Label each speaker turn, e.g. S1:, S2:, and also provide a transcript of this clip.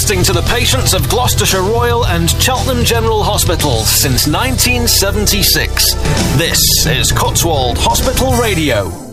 S1: broadcasting to the patients of Gloucestershire Royal and Cheltenham General Hospitals since 1976. This is Cotswold Hospital Radio.